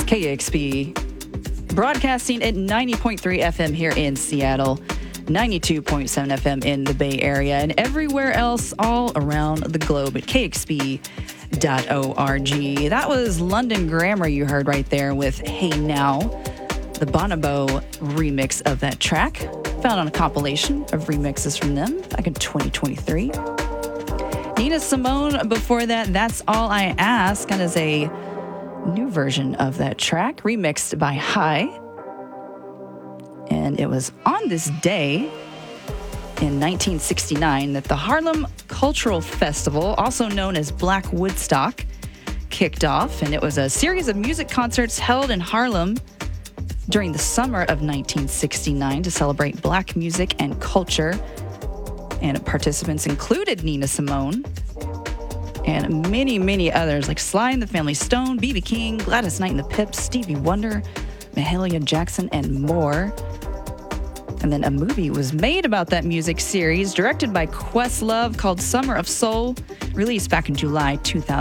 KEXP, broadcasting at 90.3 FM here in Seattle, 92.7 FM in the Bay Area, and everywhere else all around the globe at kexp.org. That was London Grammar you heard right there with Hey Now, the Bonobo remix of that track, found on a compilation of remixes from them back in 2023. Nina Simone before that, That's All I Ask, that is a new version of that track, remixed by High. And it was on this day in 1969 that the Harlem Cultural Festival, also known as Black Woodstock, kicked off. And it was a series of music concerts held in Harlem during the summer of 1969 to celebrate Black music and culture. And participants included Nina Simone and many, many others like Sly and the Family Stone, B.B. King, Gladys Knight and the Pips, Stevie Wonder, Mahalia Jackson, and more. And then a movie was made about that music series, directed by Questlove, called Summer of Soul, released back in July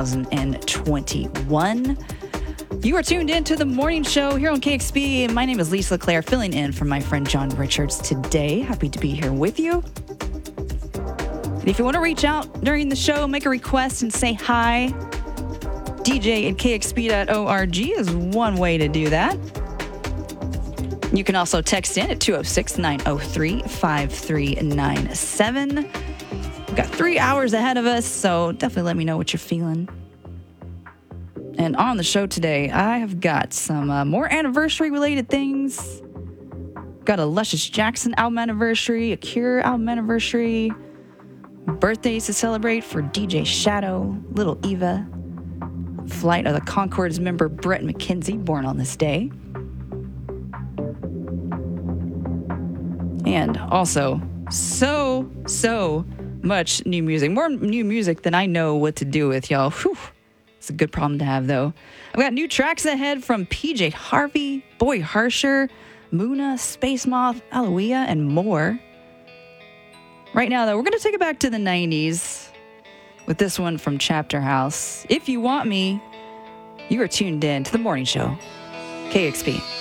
2021. You are tuned in to The Morning Show here on KEXP, and my name is Lisa LeClaire, filling in for my friend John Richards today. Happy to be here with you. And if you want to reach out during the show, make a request and say hi, DJ at kexp.org is one way to do that. You can also text in at 206-903-5397. We've got 3 hours ahead of us, so definitely let me know what you're feeling. And on the show today, I have got some more anniversary-related things. Got a Luscious Jackson album anniversary, a Cure album anniversary, birthdays to celebrate for DJ Shadow, Little Eva, Flight of the Conchords member Brett McKenzie, born on this day. And also, so much new music. More new music than I know what to do with, y'all. Whew. It's a good problem to have, though. I've got new tracks ahead from PJ Harvey, Boy Harsher, Muna, Space Moth, Aloia, and more. Right now, though, we're going to take it back to the 90s with this one from Chapter House. If You Want Me, you are tuned in to The Morning Show, KEXP.